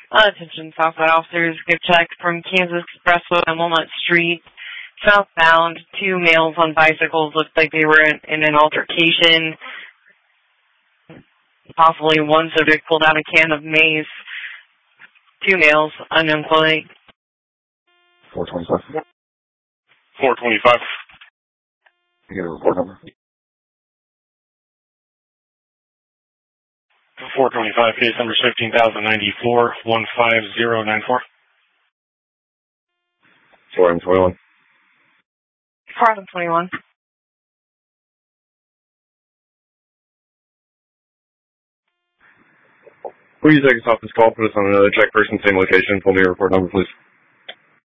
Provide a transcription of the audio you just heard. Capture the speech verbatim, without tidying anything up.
Uh, attention Southside officers, good check from Kansas Expressway on Walnut Street, southbound. Two males on bicycles looked like they were in, in an altercation. Possibly one subject pulled out a can of mace. Two males, unknown plate. four twenty-five. four twenty-five. You get a report number? four twenty-five, case number fifteen thousand ninety-four, one five zero nine four. four M twenty-one. four M twenty-one. Please take us off this call, put us on another check person, same location, pull me a report number, please.